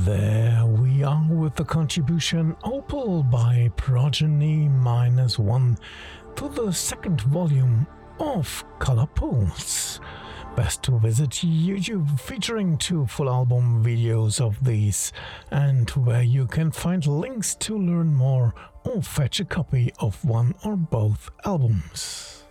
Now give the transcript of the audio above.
there we are with the contribution Opal by Progeny -1 to the second volume of Color Pulse. Best to visit YouTube featuring 2 full album videos of these, and where you can find links to learn more or fetch a copy of one or both albums.